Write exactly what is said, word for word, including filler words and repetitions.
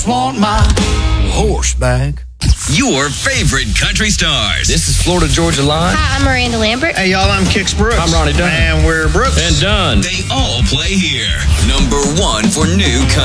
Want my horse back. Your favorite country stars. This is Florida Georgia Line. Hi, I'm Miranda Lambert. Hey, y'all, I'm Kix Brooks. I'm Ronnie Dunn. And we're Brooks. And Dunn. They all play here. Number one for new country.